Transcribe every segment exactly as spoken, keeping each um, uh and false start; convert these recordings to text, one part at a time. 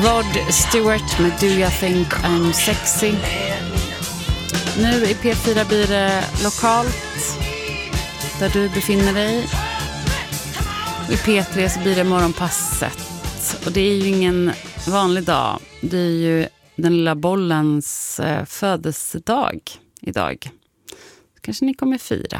Rod Stewart med Do You Think I'm Sexy. Nu i P fyra blir det lokalt där du befinner dig. I P tre så blir det morgonpasset. Och det är ju ingen vanlig dag. Det är ju den lilla bollens eh, födelsedag idag. Kanske ni kommer fira.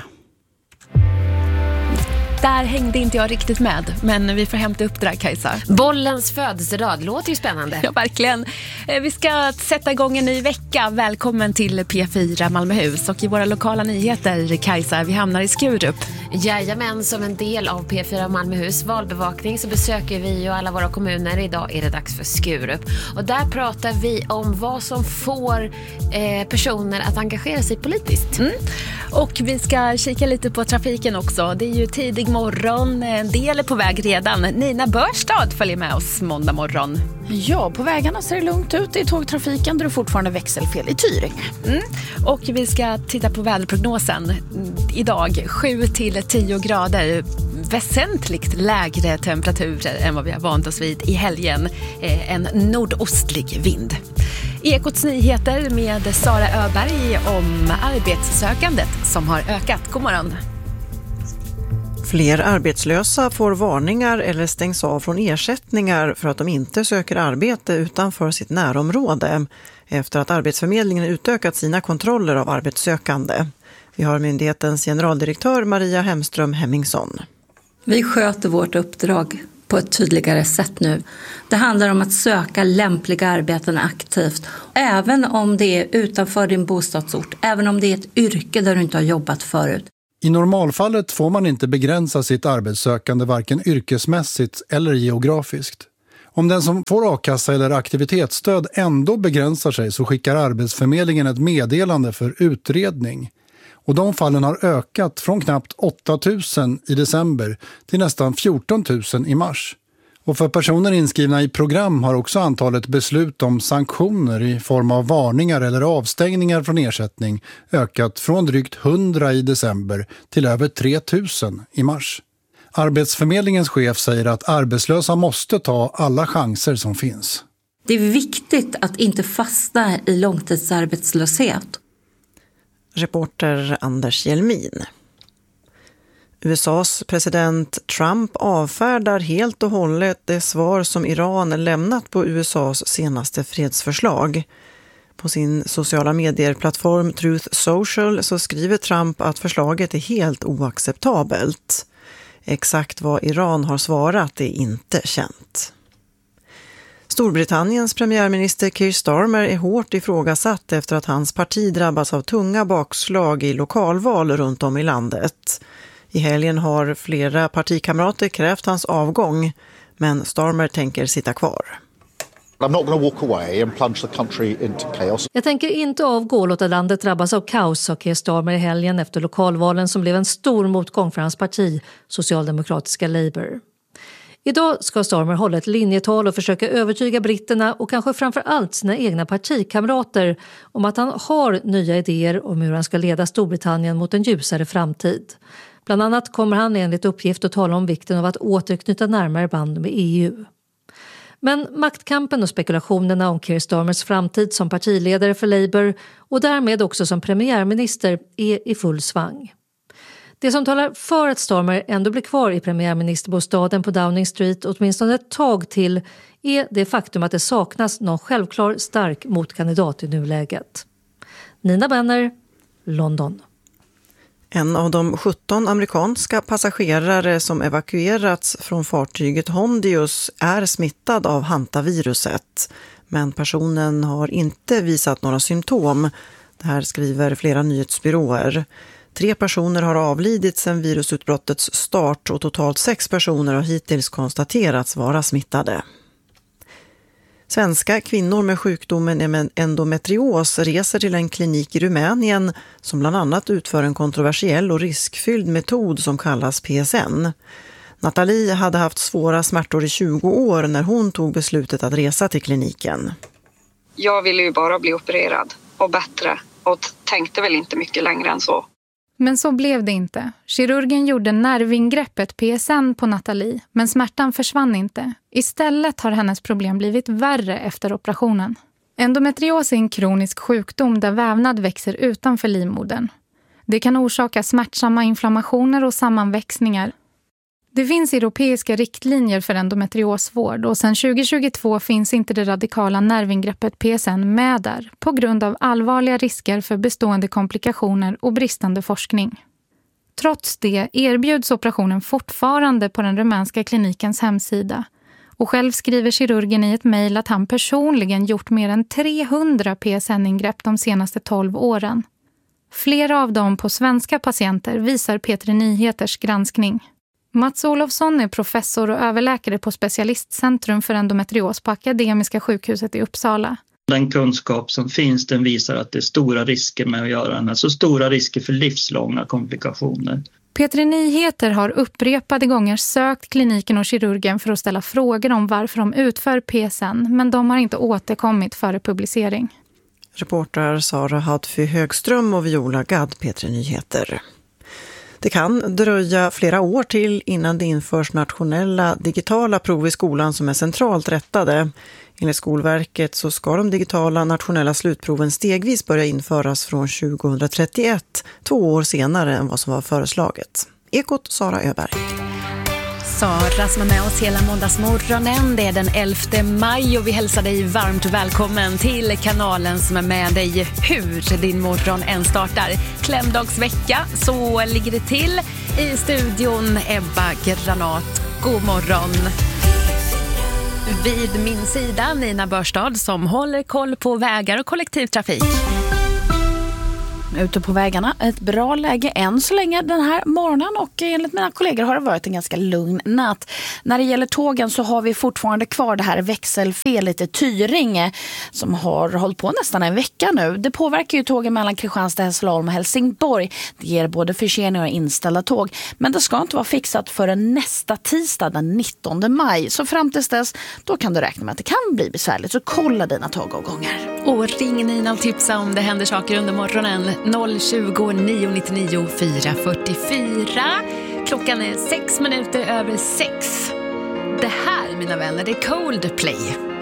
Där hängde inte jag riktigt med, men vi får hämta upp det där, Kajsa. Bollens födelsedag, låter ju spännande. Ja, verkligen. Vi ska sätta igång en ny vecka. Välkommen till P fyra Malmöhus. Och i våra lokala nyheter, Kajsa, vi hamnar i Skurup. Jajamän, som en del av P fyra Malmöhus valbevakning så besöker vi ju alla våra kommuner. Idag är det dags för Skurup. Och där pratar vi om vad som får eh, personer att engagera sig politiskt. Mm. Och vi ska kika lite på trafiken också. Det är ju tidig morgon, en del är på väg redan. Nina Börstad följer med oss måndag morgon. Ja, på vägarna ser det lugnt ut i tågtrafiken där det fortfarande växelfel i Tyringe. Mm. Och vi ska titta på väderprognosen. Idag sju till tio grader. Väsentligt lägre temperaturer än vad vi har vant oss vid i helgen. Eh, en nordostlig vind. Ekots nyheter med Sara Öberg om arbetssökandet som har ökat. God morgon. Fler arbetslösa får varningar eller stängs av från ersättningar för att de inte söker arbete utanför sitt närområde efter att Arbetsförmedlingen utökat sina kontroller av arbetssökande. Vi har myndighetens generaldirektör Maria Hemström Hemmingsson. Vi sköter vårt uppdrag på ett tydligare sätt nu. Det handlar om att söka lämpliga arbeten aktivt. Även om det är utanför din bostadsort, även om det är ett yrke där du inte har jobbat förut. I normalfallet får man inte begränsa sitt arbetssökande varken yrkesmässigt eller geografiskt. Om den som får a-kassa eller aktivitetsstöd ändå begränsar sig så skickar Arbetsförmedlingen ett meddelande för utredning. Och de fallen har ökat från knappt åtta tusen i december till nästan fjorton tusen i mars. Och för personer inskrivna i program har också antalet beslut om sanktioner i form av varningar eller avstängningar från ersättning ökat från drygt hundra i december till över tre tusen i mars. Arbetsförmedlingens chef säger att arbetslösa måste ta alla chanser som finns. Det är viktigt att inte fastna i långtidsarbetslöshet. Reporter Anders Hjelmin. U S A:s president Trump avfärdar helt och hållet det svar som Iran lämnat på U S A:s senaste fredsförslag. På sin sociala medieplattform Truth Social så skriver Trump att förslaget är helt oacceptabelt. Exakt vad Iran har svarat är inte känt. Storbritanniens premiärminister Keir Starmer är hårt ifrågasatt efter att hans parti drabbas av tunga bakslag i lokalval runt om i landet. I helgen har flera partikamrater krävt hans avgång, men Starmer tänker sitta kvar. I'm not going to walk away and plunge the country into chaos. Jag tänker inte avgå och låta landet drabbas av kaos, sa Keir Starmer i helgen efter lokalvalen som blev en stor motgång för hans parti, socialdemokratiska Labour. Idag ska Starmer hålla ett linjetal och försöka övertyga britterna och kanske framför allt sina egna partikamrater om att han har nya idéer om hur han ska leda Storbritannien mot en ljusare framtid. Bland annat kommer han enligt uppgift att tala om vikten av att återknyta närmare band med E U. Men maktkampen och spekulationerna om Keir Starmers framtid som partiledare för Labour och därmed också som premiärminister är i full svang. Det som talar för att Starmer ändå blir kvar i premiärministerbostaden på Downing Street åtminstone ett tag till är det faktum att det saknas någon självklar stark motkandidat i nuläget. Nina Benner, London. En av de sjutton amerikanska passagerare som evakuerats från fartyget Hondius är smittad av hantaviruset. Men personen har inte visat några symptom. Det här skriver flera nyhetsbyråer. Tre personer har avlidit sedan virusutbrottets start och totalt sex personer har hittills konstaterats vara smittade. Svenska kvinnor med sjukdomen endometrios reser till en klinik i Rumänien som bland annat utför en kontroversiell och riskfylld metod som kallas P S N. Nathalie hade haft svåra smärtor i tjugo år när hon tog beslutet att resa till kliniken. Jag ville ju bara bli opererad och bättre och tänkte väl inte mycket längre än så. Men så blev det inte. Kirurgen gjorde nervingreppet P S N på Nathalie, men smärtan försvann inte. Istället har hennes problem blivit värre efter operationen. Endometrios är en kronisk sjukdom där vävnad växer utanför livmodern. Det kan orsaka smärtsamma inflammationer och sammanväxningar. Det finns europeiska riktlinjer för endometriosvård och sedan tjugo tjugotvå finns inte det radikala nervingreppet P S N med där på grund av allvarliga risker för bestående komplikationer och bristande forskning. Trots det erbjuds operationen fortfarande på den rumänska klinikens hemsida. Och själv skriver kirurgen i ett mejl att han personligen gjort mer än trehundra P S N-ingrepp de senaste tolv åren. Flera av dem på svenska patienter visar P tre Nyheters granskning. Mats Olofsson är professor och överläkare på Specialistcentrum för endometrios på Akademiska sjukhuset i Uppsala. Den kunskap som finns, den visar att det är stora risker med att göra den. Alltså stora risker för livslånga komplikationer. P tre Nyheter har upprepade gånger sökt kliniken och kirurgen för att ställa frågor om varför de utför P S N, men de har inte återkommit före publicering. Reporter Sara Hadfy Högström och Viola Gadd, P tre Nyheter. Det kan dröja flera år till innan det införs nationella digitala prov i skolan som är centralt rättade. Enligt Skolverket så ska de digitala nationella slutproven stegvis börja införas från tjugohundratrettioett, två år senare än vad som var föreslaget. Ekot Sara Öberg. Sara som är med oss hela måndagsmorgonen. Det är den elfte maj och vi hälsar dig varmt välkommen till kanalen som är med dig hur din morgon än startar. Klämdagsvecka, så ligger det till i studion. Ebba Granat, god morgon. Vid min sida Nina Börstad som håller koll på vägar och kollektivtrafik. Ute på vägarna, ett bra läge än så länge den här morgonen och enligt mina kollegor har det varit en ganska lugn natt. När det gäller tågen så har vi fortfarande kvar det här växelfelet i Tyringe som har hållit på nästan en vecka nu. Det påverkar ju tågen mellan Kristianstad, Hässleholm och Helsingborg. Det ger både förseningar och inställda tåg, men det ska inte vara fixat förrän nästa tisdag den nittonde maj. Så fram tills dess, då kan du räkna med att det kan bli besvärligt, så kolla dina tågavgångar. Och ring Nina och tipsa om det händer saker under morgonen. noll tjugo, nio nittionio, fyra fyrtiofyra. Klockan är sex minuter över sex. Det här, mina vänner, det är Coldplay.